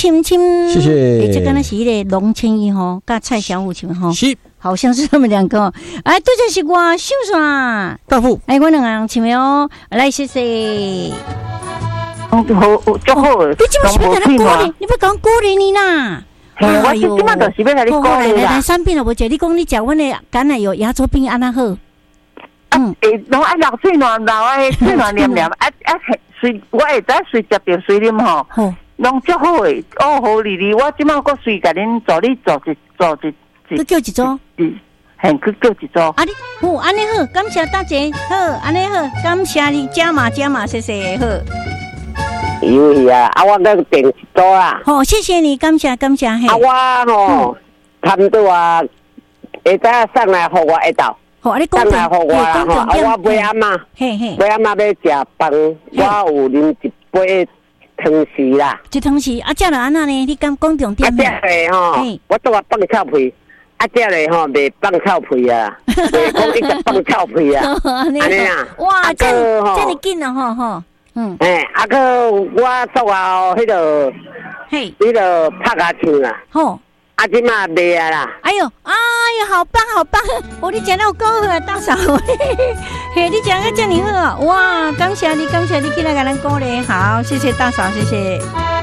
亲亲， 谢谢。 这刚才是一个龙千一吼，跟蔡小虎亲吼， 是， 好像是他们两个。哎，对这是我秀爽大富。 哎，我两个人亲哦，来谢谢。 好，就好。 你今晚是要跟他鼓励，你不讲鼓励你啦？ 我今晚就是要跟你鼓励啦。 来，三饼了，无食。你讲你食阮的橄榄油鸭粥饼安那好？ 拢爱流水暖流诶，水暖黏黏，随我会知随食着随啉吼，拢足好诶，好哩哩。我即马搁随甲恁做一， 去叫一组， 去叫一组。 啊你，安尼好，感谢大姐，好，安尼好，感谢你加码，谢谢，好。 有啊，我搁订一组啦。 好，谢谢你，感谢嘿。 我差不多会知送来互我一道。 好，你讲来互我啦吼，我买阿妈，买阿妈要食饭，我有啉一杯汤匙啦。 一汤匙，啊，这了安那呢？你讲重点。 这个吼，我都放臭屁，这个吼袂放臭屁啊，袂讲一直放臭屁啊，安尼啊。 哇，这么紧啊吼。 我做啊，迄个拍牙枪啦。 吼。 即马卖啊啦！ 哎呦，好棒！你讲得有够好啊，大嫂！嘿，你讲得这么好，哇！感谢你进来给咱鼓励，好，谢谢大嫂，谢谢。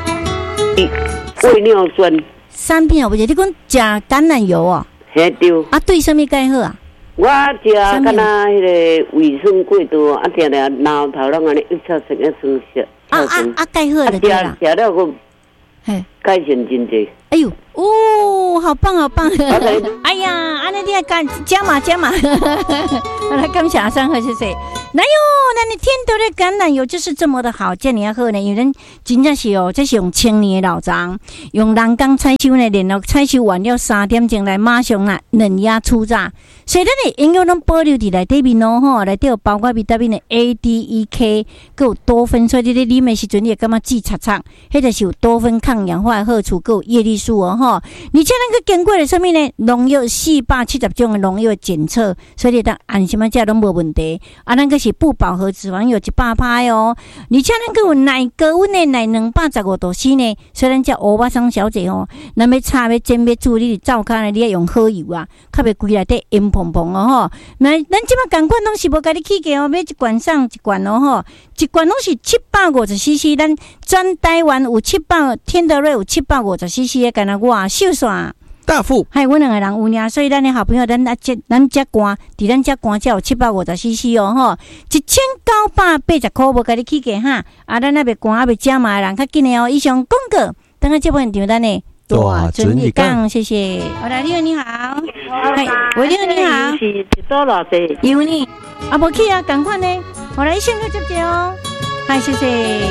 胃尿酸。 三片哦，不是你讲食橄榄油哦？ 嘿对。 啊，对什么介好啊？ 我食敢若迄个胃酸过多，定脑头拢安尼一跳成个酸涩。 介好了对啦。 食了个。改善真济。 哎呦，好棒！哎呀，安尼你还加码，好来感谢阿三和谢谢。哪有？那你天都的橄榄油就是这么的好，这样好呢？有人真正是这是用1000年的老章，用人工采收呢，然后采收完了3点钟来马上嫩芽初榨，所以咱的营养拢保留伫内底面咯吼，内底有包括维他命的 A、D、E、K， 还有多酚，所以你啉的时阵你会感觉记擦擦，迄就是有多酚抗氧化的好处，还有叶绿素哦吼。而且咱个经过了什么呢？农药470种的农药检测，所以你当安心啊，这拢无问题。咱个是不饱和脂肪有100%哦，而且咱个有奶高温的奶215度 C 呢。虽然这欧巴桑小姐哦，咱要炒要煎要煮，你照看呢，你要用好油啊，较袂规内底烟蓬蓬哦吼。那咱即马共款拢是无甲你起价哦，买一罐送一罐哦吼，一罐拢是750cc， 咱全台湾有天德瑞有750cc的，干那我秀爽。 大富， 还有我两个人有呢，所以咱的好朋友，咱只罐，伫咱只罐才有750cc哦吼，1980块无甲你起价哈。咱那边罐未加码的人较紧的哦。以上广告，等下这部现场咱的大准你讲，谢谢。好啦，丽文你好，喂，丽文你好， 是多少岁？ 有你无去啊，赶快呢，好来先去接接哦，嗨，谢谢。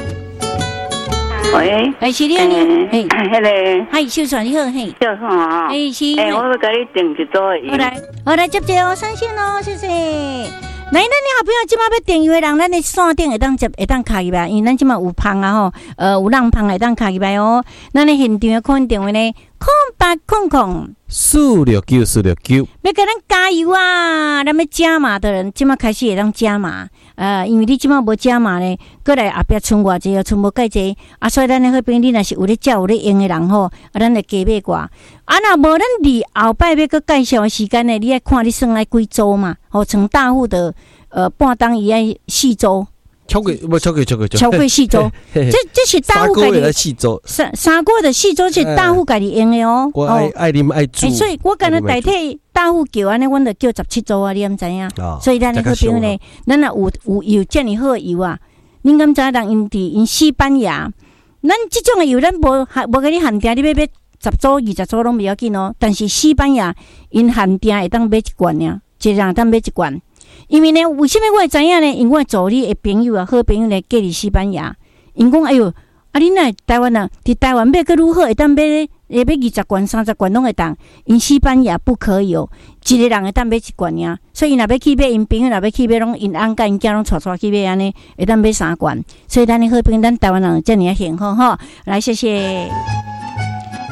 喂， 是你啊你， 迄个， 嗨，秀爽你好，嘿， 秀爽啊， 是， 我要给你订一组。 好来接接哦，上线哦，谢谢。来，咱你好朋友即马要订油的人，咱的线顶会当卡入来，因为咱即马有芳啊吼，有人芳会当卡入来哦。咱的现场的可能电话呢，0800469469，要给咱加油啊！咱要加码的人，即马开始会当加码。因为你即马无加码呢，过来后壁剩偌济，剩无介济，所以咱的好朋友，你若是有咧照有咧用的人吼，咱就加买寡。若无咱离后摆要搁介绍的时间呢，你爱看你算来几周嘛？从大户的半当伊爱4周。超过4周，这是大户家己3个月的4周是大户家己用的哦。 我爱啉爱煮， 所以我敢若代替大户叫安尼，阮就叫17周啊，你毋知影？所以咱的好朋友呢，咱若有遮尔好的油啊，恁敢知人因伫因西班牙，咱即种的油咱无甲你限定，你要10周20周拢袂要紧哦。但是西班牙因限定会当买1罐尔，一人当买1罐。因为呢，为什么我会知影呢？因为我助理的朋友啊，好朋友呢，嫁伫西班牙。因讲，哎呦，你那台湾啊，伫台湾买个如何会当买20罐、30罐拢会当。因西班牙不可以哦，一个人会当买1罐尔。所以若要去买，因朋友若要去买，拢因翁甲因囝拢带去买安尼，会当买3罐。所以咱的好朋友，咱台湾人遮尔幸福吼。来，谢谢。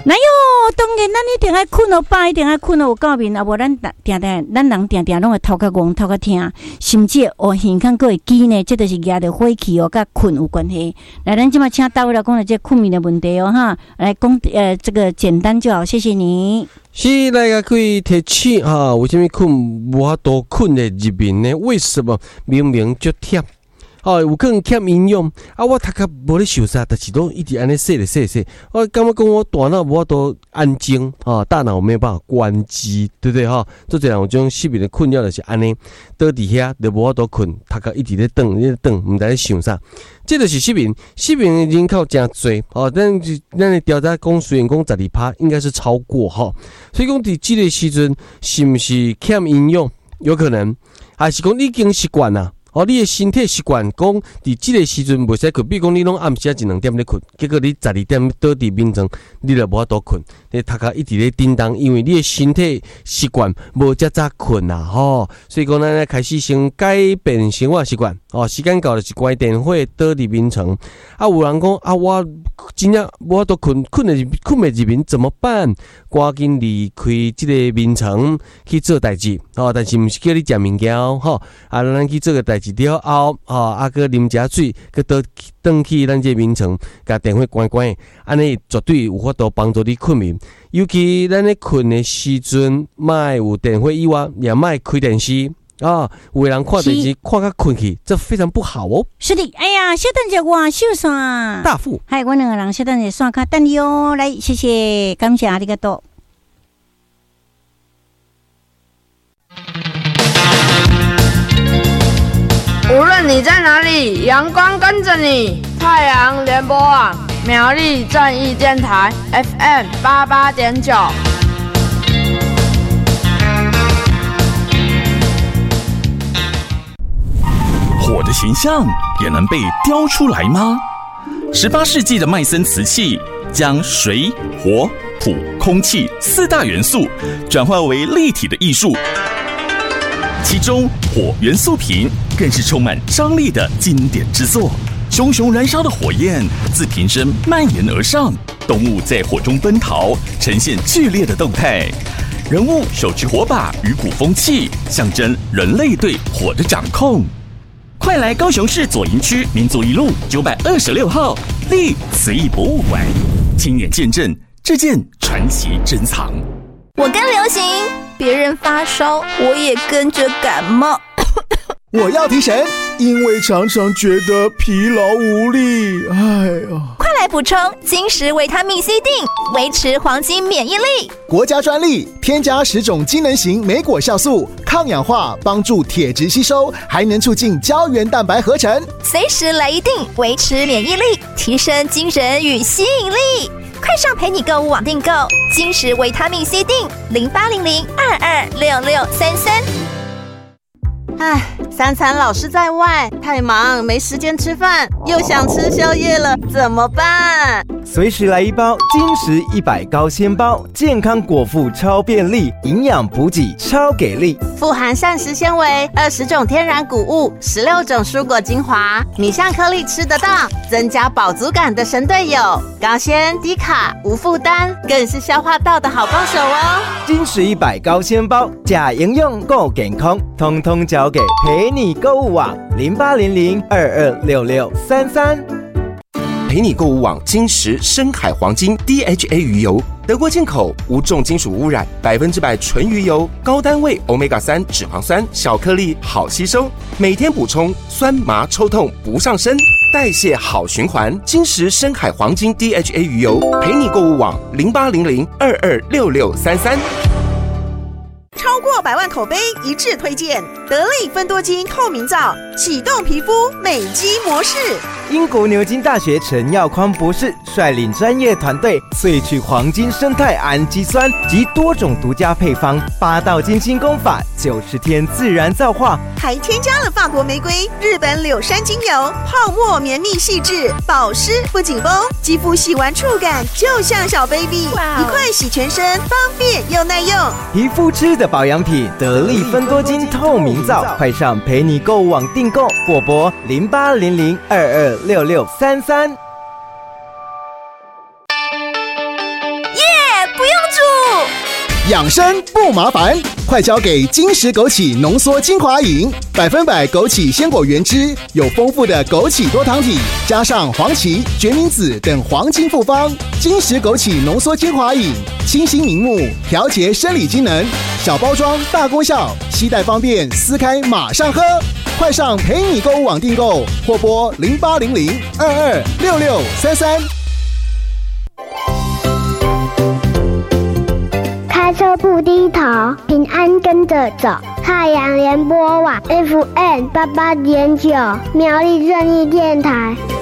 哪有？当然，咱一定爱困哦，爸一定爱困哦，有够面啊！无咱咱人定定拢会头壳戆、头壳听，甚至耳孔个会记呢，这就是压着火气哦，甲困有关系。来，咱即马请大卫来讲了这困眠的问题哦，哈，来讲这个简单就好，谢谢你。 是来个可以提醒哈，为什么困无法度困的入眠呢？为什么明明就忝？有可能欠营养啊！我头壳无咧想啥，但是都一直安尼说咧说，我感觉讲我大脑无法度安静大脑没有办法关机，对不对哈？做这人有种失眠的困扰就是安尼，倒伫遐就无法度困，头壳一直咧转，毋知咧想啥。这就是失眠的人口真多咱的调查讲，虽然讲12%，应该是超过所以讲伫这个时阵是不是欠营养？有可能，还是讲你已经习惯啦。你的身体习惯讲，伫即个时阵袂使困，比如讲你拢暗时1-2点咧困，结果你12点倒伫眠床，你就无法度困，你头壳一直咧叮当，因为你的身体习惯无遮早困所以讲咱开始先改变生活习惯时间到就是关电火，倒伫眠床。有人讲我真正无法度困袂入眠怎么办？赶紧离开即个眠床去做代志但是毋是叫你食物件咱去做个代志了后搁啉遮水，搁倒去咱这眠床，甲电火关关，安尼绝对有法度帮助你困眠。尤其咱咧困的时阵，莫有电火以外，也莫开电视有的人看电视看到困去，这非常不好哦。 是的，哎呀，小等者我秀伞大富， 嗨，我两个人小等者线卡等你哦，来，谢谢，感谢阿里个多。 无论你在哪里，阳光跟着你。太阳联播网苗栗正义电台 FM 88.9。 火的形象也能被雕出来吗？18世纪的麦森瓷器将水、火、土、空气4大元素转化为立体的艺术，其中火元素瓶更是充满张力的经典之作。熊熊燃烧的火焰自瓶身蔓延而上，动物在火中奔逃，呈现剧烈的动态。人物手持火把与鼓风器，象征人类对火的掌控。快来高雄市左营区民族一路926号立瓷艺博物馆，亲眼见证这件传奇珍藏。 我跟流行，别人发烧，我也跟着感冒。 我要提神，因为常常觉得疲劳无力。哎呀， 快来补充金石维他命 C 锭，维持黄金免疫力。 国家专利，添加10种机能型莓果酵素，抗氧化，帮助铁质吸收，还能促进胶原蛋白合成。 随时来一锭，维持免疫力，提升精神与吸引力。快上陪你购物网订购金石维他命 C 锭，0800226633。 3餐老是在外，太忙没时间吃饭，又想吃宵夜了，怎么办？ 随时来一包金石100高纤包，健康果腹超便利，营养补给超给力， 富含膳食纤维、20种天然谷物、16种蔬果精华，米香颗粒吃得到，增加饱足感的神队友，高纤低卡无负担，更是消化道的好帮手哦。 金石100高纤包，假营养够健康，通通交给陪你购物网0800226633。 陪你购物网金石深海黄金 DHA 鱼油，德国进口，无重金属污染，100%纯鱼油，高单位 Omega-3 脂肪酸，小颗粒好吸收，每天补充，酸麻抽痛不上身，代谢好循环。金石深海黄金 DHA 鱼油，陪你购物网0800226633。 超过100万口碑一致推荐得力芬多精透明皂，启动皮肤美肌模式。 英国牛津大学陈耀匡博士率领专业团队萃取黄金生态氨基酸及多种独家配方，8道精心功法，90天自然皂化， 还添加了法国玫瑰、日本柳杉精油，泡沫绵密细致，保湿不紧绷，肌肤洗完触感就像小 baby， 一块洗全身，方便又耐用。 皮肤吃的保养品，得力芬多精透明皂，快上陪你购物网订购，或拨0800226633。 耶！ 养生不麻烦，快交给金石枸杞浓缩精华饮，100%枸杞鲜果原汁，有丰富的枸杞多糖体，加上黄芪、决明子等黄金复方。金石枸杞浓缩精华饮，清新明目，调节生理机能，小包装大功效，携带方便，撕开马上喝。快上陪你购物网订购，或拨0800226633。 开车不低头，平安跟着走。太阳联播网 FM88.9，苗栗正义电台。